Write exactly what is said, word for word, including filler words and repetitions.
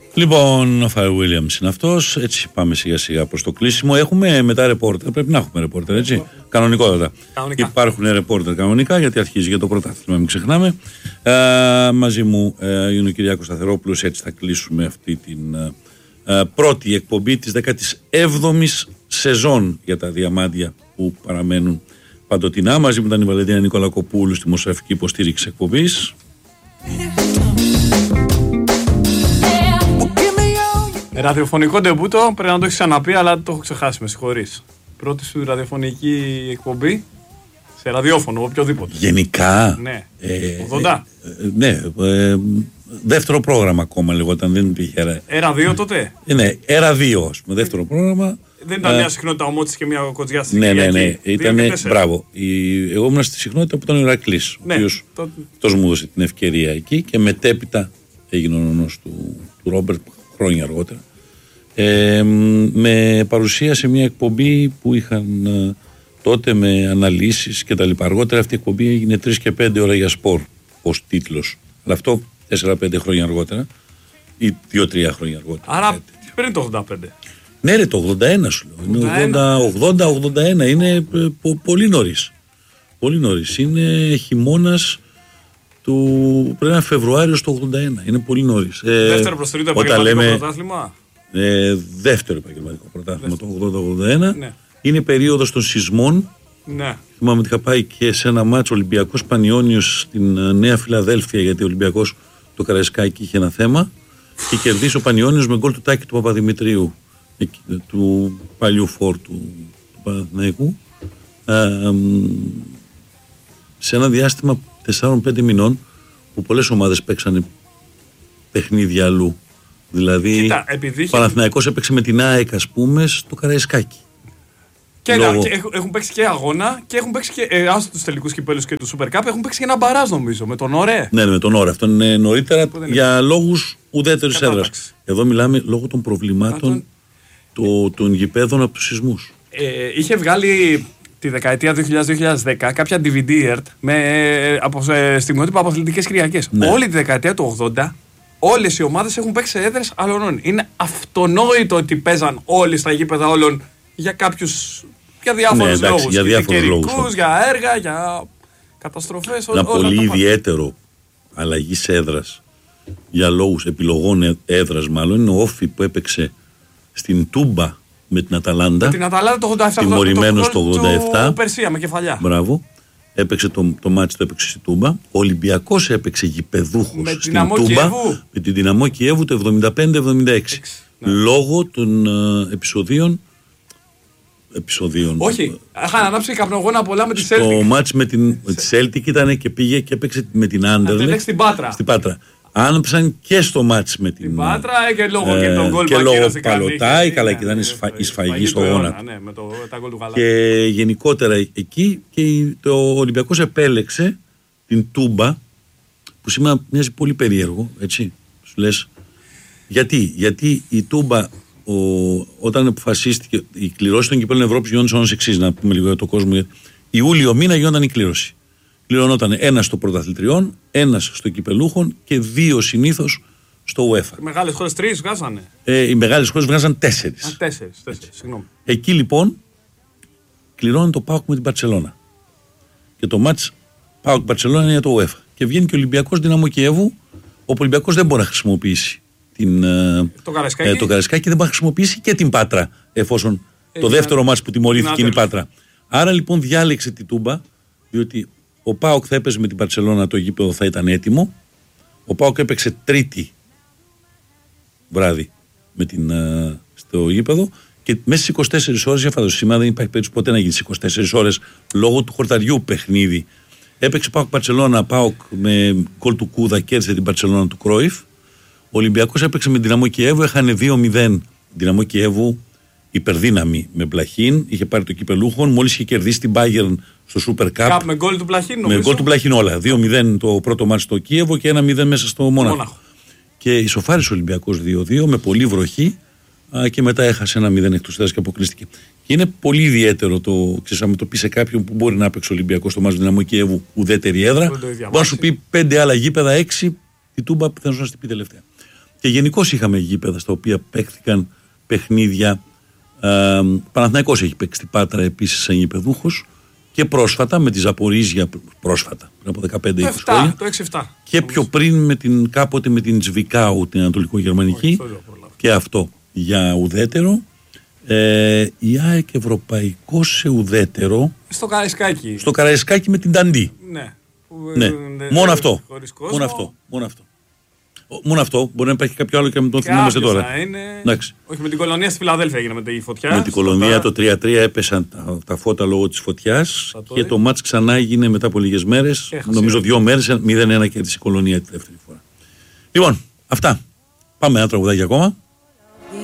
Λοιπόν, ο Φάιρ Williams είναι αυτός. Έτσι πάμε σιγά σιγά προς το κλείσιμο. Έχουμε μετά ρεπόρτερ. Πρέπει να έχουμε ρεπόρτερ, έτσι. Κανονικότατα. Κανονικά. Υπάρχουν ρεπόρτερ κανονικά, γιατί αρχίζει για το πρωτάθλημα, μην ξεχνάμε. Ε, μαζί μου ε, είναι ο Κυριάκος Σταθερόπουλος. Έτσι θα κλείσουμε αυτή την ε, πρώτη εκπομπή της δέκατης έβδομης σεζόν για τα διαμάντια που παραμένουν παντοτινά. Μαζί μου ήταν η Βαλεντίνα Νικολακοπούλου στη δημοσιογραφική υποστήριξη εκπομπής. Ραδιοφωνικό ντεμπούτο, πρέπει να το έχεις ξαναπεί, αλλά το έχω ξεχάσει, με συγχωρείς. Πρώτη σου ραδιοφωνική εκπομπή σε ραδιόφωνο, οποιοδήποτε. Γενικά. Ναι. Ε, ογδόντα. Ε, ε, ναι. Ε, δεύτερο πρόγραμμα ακόμα λεγόταν, δεν υπήρχε. Έρα δύο τότε. Ε, ναι, Έρα δύο, ας πούμε, δεύτερο πρόγραμμα. Δεν ήταν ε, μια συχνότητα ο Μότσης και μια κοτζιά στην ναι, ναι, ναι, Κυριακή. ήταν. Μπράβο. Η, εγώ ήμουν στη συχνότητα που ήταν ο Ηρακλής. Ναι, ο οποίος το... αυτός μου έδωσε την ευκαιρία εκεί και μετέπειτα έγινε ο νονός του, του Ρόμπερτ χρόνια αργότερα. Ε, με παρουσία σε μια εκπομπή που είχαν ε, τότε με αναλύσεις και τα λοιπά. Αργότερα αυτή η εκπομπή έγινε τρεις και πέντε ώρα για σπορ ως τίτλος. Αλλά αυτό τέσσερα πέντε χρόνια αργότερα ή δύο τρία χρόνια αργότερα. Άρα πριν το ογδόντα πέντε. Ναι, ρε, το ογδόντα ένα σου λέω. Είναι ογδόντα ογδόντα ένα. Είναι πο, πολύ νωρίς. Πολύ νωρίς. Είναι χειμώνας του. Πρέπει να είναι Φεβρουάριος του ογδόντα ένα. Είναι πολύ νωρίς. Ε, Δεύτερο προς τρίτο επαγγελματικό πρωτάθλημα. Ε, δεύτερο επαγγελματικό πρωτάθλημα το ογδόντα ογδόντα ένα. Ναι. Είναι περίοδος των σεισμών. Ναι. Θυμάμαι ότι είχα πάει και σε ένα μάτσο Ολυμπιακός Πανιώνιος στην Νέα Φιλαδέλφια, γιατί ο Ολυμπιακός το Καραϊσκάκι είχε ένα θέμα. Και κερδίσει ο Πανιώνιος με γκολ του Τάκη του Παπαδημητρίου, του παλιού φόρ του, του Παναθηναϊκού. Ε, σε ένα διάστημα τεσσάρων πέντε μηνών που πολλές ομάδες παίξανε παιχνίδια αλλού. Δηλαδή, Κοίτα, επειδή... ο Παναθηναϊκός έπαιξε με την ΑΕΚ, ας πούμε, στο Καραϊσκάκι. Και, Λόγω... και έχουν, έχουν παίξει και αγώνα και έχουν παίξει και. Ε, άστο τους τελικούς κυπέλους και του Super Cup, έχουν παίξει και ένα μπαράζ νομίζω με τον Ωρέ. Ναι, ναι, με τον Ωρέ. Αυτό είναι νωρίτερα για είναι... λόγους ουδέτερης έδρας. Εδώ μιλάμε λόγω των προβλημάτων τον... το, των γηπέδων από τους σεισμούς. Ε, είχε βγάλει τη δεκαετία δύο χιλιάδες με δύο χιλιάδες δέκα κάποια ντι βι ντι με από, ε, στιγμιότυπα από αθλητικές Κυριακές. Ναι. Όλη τη δεκαετία του ογδόντα. Όλες οι ομάδες έχουν παίξει σε έδρες άλλων. Είναι αυτονόητο ότι παίζαν όλοι στα γήπεδα όλων για κάποιους. Για διάφορους ναι, εντάξει, λόγους. Για διάφορους λόγους. Για έργα, για καταστροφές. Ένα όλα πολύ τα ιδιαίτερο αλλαγή έδρας για λόγους επιλογών έδρας, μάλλον είναι ο Όφι που έπαιξε στην Τούμπα με την Αταλάντα. Με την Αταλάντα το ογδόντα επτά. Τιμωρημένος το ογδόντα επτά. Του Περσία με κεφαλιά. Μπράβο. Έπαιξε το, το μάτσι, το έπαιξε στη Τούμπα. Ο Ολυμπιακός έπαιξε γηπεδούχος με στην Τούμπα Κιέβου. με την Δυναμό Κιέβου το εβδομήντα πέντε εβδομήντα έξι. Ναι. Λόγω των uh, επεισοδίων. επεισοδίων. Όχι, είχαν ανάψει καπνογόνα πολλά με τη Celtic. Το μάτσι με, την, με τη Celtic ήταν και πήγε και έπαιξε με την Άντερλεχτ. Στην Πάτρα. Στην Πάτρα. Άναψαν και στο μάτς με την. Την Πάτρα και λόγω ε, και τον γκολ και λόγω Παλωτάη, και καλά, και ήταν η σφαγή στο γόνατο. Ναι, με το, τα γκολ του και γενικότερα εκεί και το Ολυμπιακός επέλεξε την Τούμπα, που σήμερα μοιάζει πολύ περίεργο, έτσι. Σου λες. Γιατί, γιατί η Τούμπα, ο, όταν αποφασίστηκε η κληρώση των κυπέλλων Ευρώπης, γινόταν ως εξής, να πούμε λίγο για τον κόσμο. Γιατί Ιούλιο μήνα γινόταν η κλήρωση. Κληρωνόταν ένας στο πρωταθλητριών, ένας στο κυπελούχων και δύο συνήθως στο UEFA. Οι μεγάλες χώρες τρεις βγάζανε. Ε, οι μεγάλες χώρες βγάζαν τέσσερις. Α, τέσσερις, τέσσερις, συγγνώμη. Εκεί λοιπόν κληρώνει το ΠΑΟΚ με την Μπαρτσελώνα. Και το μάτς ΠΑΟΚ Μπαρτσελώνα είναι για το UEFA. Και βγαίνει και ο Ολυμπιακός Δυναμό Κιέβου, ο Ολυμπιακός δεν μπορεί να χρησιμοποιήσει την, το Καραϊσκάκι. Ε, το Καραϊσκάκι δεν μπορεί να χρησιμοποιήσει και την Πάτρα, εφόσον ε, το δεύτερο μάτς που τιμωρήθηκε είναι η Πάτρα. Άρα λοιπόν διάλεξε τη Τούμπα, διότι ο ΠΑΟΚ θα έπαιζε με την Μπαρτσελώνα, το γήπεδο θα ήταν έτοιμο. Ο ΠΑΟΚ έπαιξε Τρίτη βράδυ με την, uh, στο γήπεδο και μέσα στις είκοσι τέσσερις ώρες, για φανταστείτε, σήμερα δεν υπάρχει περίπτωση ποτέ να γίνει στις είκοσι τέσσερις ώρες λόγω του χορταριού παιχνίδι. Έπαιξε ΠΑΟΚ Μπαρτσελώνα, ΠΑΟΚ με γκολ του Κούδα, κέρδισε την Μπαρτσελώνα του Κρόιφ. Ο Ολυμπιακός έπαιξε με την Δυναμό Κιέβου, έχανε δύο μηδέν. Δυναμό Κιέβου υπερδύναμη με Πλαχίν, είχε πάρει το κυπελούχον, μόλις είχε κερδίσει την Bayern στο Super Cup. Κάπου με γκολ του Πλαχίν, νομίζω. Με γκολ του Πλαχίν όλα. δύο μηδέν το πρώτο μάτι στο Κίεβο και ένα μηδέν μέσα στο Μόναχο. Μόναχο. Και ισοφάρισε ο Ολυμπιακός δύο δύο με πολύ βροχή α, και μετά έχασε ένα μηδέν εκτός έδρας και αποκλείστηκε. Και είναι πολύ ιδιαίτερο το, ξέρεις, αν το πει σε κάποιον που μπορεί να παίξει ο Ολυμπιακός στο μάτι του Δυναμό Κιέβου ουδέτερη έδρα, μπορεί να σου πει πέντε άλλα γήπεδα, έξι, η Τούμπα που θα σου πει τελευταία. Και γενικώς είχαμε γήπεδα στα οποία παίχθηκαν παιχνίδια. Ε, Παναθηναϊκός έχει παίξει την Πάτρα επίσης σαν γηπεδούχος και πρόσφατα με τη Ζαπορίζια, πρόσφατα πριν από δεκαπέντε είκοσι χρόνια. Το έξι επτά. Και πιο πριν με την, κάποτε με την Τσβικάου, την Ανατολικογερμανική. Και αυτό για ουδέτερο. Ε, η ΑΕΚ ευρωπαϊκό σε ουδέτερο. Στο Καραϊσκάκι. Στο Καραϊσκάκι με την Ταντή. Ναι. Ναι. Ε, Μόνο αυτό. κόσμο. Μόνο αυτό. Μόνο αυτό. Μόνο αυτό. Μπορεί να υπάρχει κάποιο άλλο και να τον θυμόμαστε τώρα. Είναι... Εντάξει. Όχι, με την κολονία στη Φιλαδέλφια έγινε με τη φωτιά. Με την κολονία το τρία τρία έπεσαν τα, τα φώτα λόγω της φωτιάς και το μάτς ξανά έγινε μετά από λίγες μέρες. Νομίζω δύο μέρες, μηδέν ένα κέρδισε η κολονία τη δεύτερη φορά. Λοιπόν, αυτά. Πάμε ένα τραγουδάκι ακόμα.